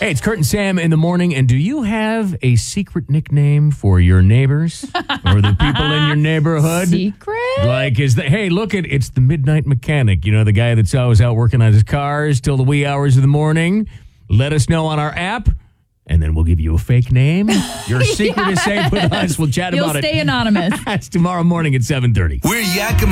Hey, it's Kurt and Sam in the morning, and do you have a secret nickname for your neighbors or the people in your neighborhood? Secret? Like, hey, look, it's the midnight mechanic, the guy that's always out working on his cars till the wee hours of the morning. Let us know on our app, and then we'll give you a fake name. Your secret is safe with us. We'll chat about it. You'll stay anonymous. It's tomorrow morning at 7:30. We're Yakima.